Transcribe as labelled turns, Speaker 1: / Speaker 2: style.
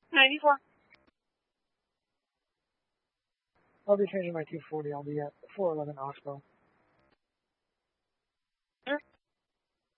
Speaker 1: 94.
Speaker 2: I'll be changing my 240. I'll be at 411 Oxbow.